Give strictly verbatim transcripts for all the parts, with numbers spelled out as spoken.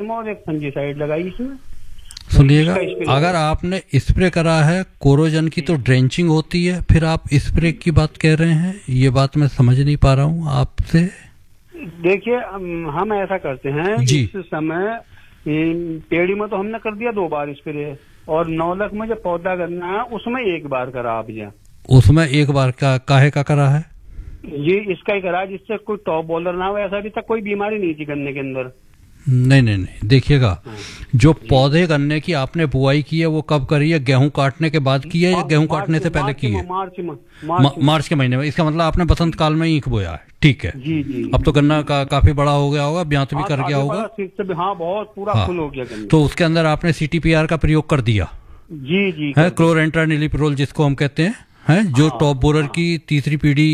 उसमें और एक फंजीसाइड लगाई इसमें। सुनिएगा, अगर आपने स्प्रे करा है कोरोजन की तो ड्रेंचिंग होती है, फिर आप स्प्रे की बात कह रहे हैं, ये बात मैं समझ नहीं पा रहा हूँ आपसे। देखिए हम ऐसा करते हैं जी। इस समय पेड़ी में तो हमने कर दिया दो बार स्प्रे, और नौलख में जो पौधा करना है उसमें एक बार करा आप जा। उसमें एक बार का काहे का करा है? ये इसका ही करा जिससे कोई टॉप बॉलर ना हो, ऐसा अभी तक कोई बीमारी नहीं थी गन्ने के अंदर। नहीं नहीं नहीं, देखिएगा, जो पौधे गन्ने की आपने बुआई की है वो कब करी है? गेहूं काटने के बाद की है या गेहूं काटने से पहले की है? मार्च में। मार्च के महीने में। इसका मतलब आपने बसंत काल में ईख बोया है, ठीक है। जी जी। अब तो गन्ना का काफी बड़ा हो गया होगा, ब्यांत भी कर गया होगा। हाँ बहुत पूरा फुल हो गया गन्ना। तो उसके अंदर आपने सीटीपीआर का प्रयोग कर दिया जी जी है, क्लोरेंट्रानिलिप्रोल जिसको हम कहते हैं, है जो टॉप बोरर की तीसरी पीढ़ी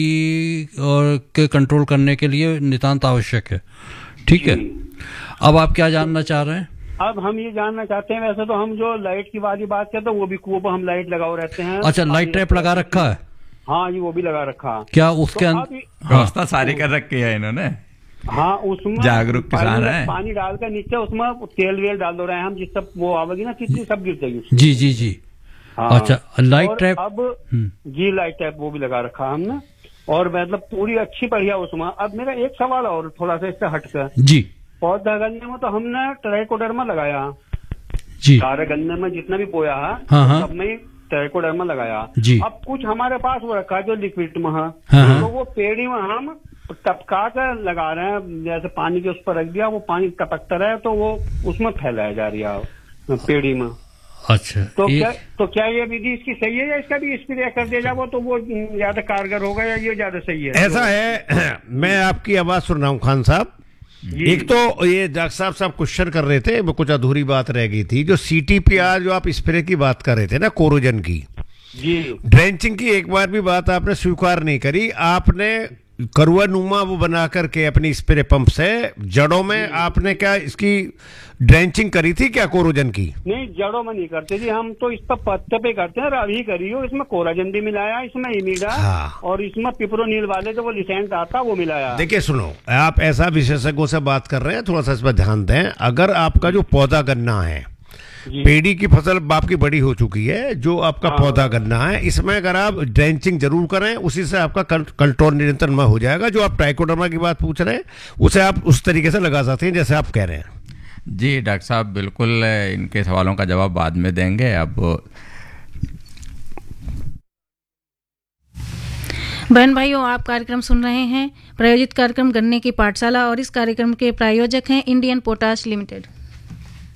और के कंट्रोल करने के लिए नितांत आवश्यक है, ठीक है। अब आप क्या जानना चाह रहे हैं? अब हम ये जानना चाहते हैं, वैसे तो हम जो लाइट की वाली बात करते हैं वो भी कुओं पर हम लाइट लगाओ रहते हैं। अच्छा, लाइट ट्रैप लगा रखा है? हाँ जी, वो भी लगा रखा। क्या उसके अंदर व्यवस्था सारी कर रखी है इन्होंने? हाँ, उसमें जागरूक किसान है। पानी डालकर नीचे उसमें तेल वेल डाल दो रहे हैं हम, जिससे वो आवेगी ना चिट्ठी सब गिर जाएगी। जी जी जी। हाँ। अच्छा, लाइट ट्रैप अब जी लाइट ट्रैप वो भी लगा रखा हमने, और मतलब पूरी अच्छी बढ़िया उसमें। अब मेरा एक सवाल और थोड़ा सा इससे हटकर जी। पौधा गन्ने में तो हमने ट्राइकोडर्मा लगाया जी, सारे गन्ने में जितना भी बोया है हाँ हाँ, सब में ट्राइकोडर्मा लगाया जी। अब कुछ हमारे पास वो रखा है जो लिक्विड में है, हाँ, तो वो पेड़ी में हम टपका कर लगा रहे हैं, जैसे पानी के उस पर रख दिया, वो पानी टपकता रहे तो वो उसमें फैलाया जा रहा है पेड़ी में। अच्छा, तो एक... क्या तो क्या ये विधि इसकी सही है, या इसका भी स्प्रे कर दिया जाए वो तो वो ज्यादा कारगर होगा, या ये ज्यादा सही है? ऐसा है, मैं आपकी आवाज सुन रहा हूँ खान साहब। एक तो ये डॉक्टर साहब साहब क्वेश्चन कर रहे थे, वो कुछ अधूरी बात रह गई थी, जो सीटीपीआर जो आप स्प्रे की बात कर रहे थे ना कोरोजन की, जी ड्रेंचिंग की एक बार भी बात आपने स्वीकार नहीं करी। आपने करुआ नुमा वो बना करके अपनी स्प्रे पंप से जड़ों में आपने क्या इसकी ड्रेंचिंग करी थी क्या कोरोजन की? नहीं, जड़ों में नहीं करते जी, हम तो इस पर पत्ते पे करते हैं। अभी करी हो, इसमें कोराजन भी मिलाया, इसमें इमीडा, हाँ। और इसमें पिप्रोनिल वाले जो वो लिसेंट आता वो मिलाया। देखिए सुनो, आप ऐसा विशेषज्ञों से बात कर रहे हैं, थोड़ा सा इस पर ध्यान दें। अगर आपका जो पौधा गन्ना है, पेड़ी की फसल आपकी बड़ी हो चुकी है, जो आपका हाँ। पौधा गन्ना है, इसमें अगर आप ड्रेंचिंग जरूर करें, उसी से आपका कंट्रोल नियंत्रण में हो जाएगा। जो आप ट्राइकोडर्मा की बात पूछ रहे हैं उसे आप उस तरीके से लगा सकते हैं जैसे आप कह रहे हैं। जी डॉक्टर साहब, बिल्कुल इनके सवालों का जवाब बाद में देंगे। अब बहन भाइयों, आप कार्यक्रम सुन रहे हैं, प्रायोजित कार्यक्रम गन्ने की पाठशाला, और इस कार्यक्रम के प्रायोजक हैं इंडियन पोटाश लिमिटेड।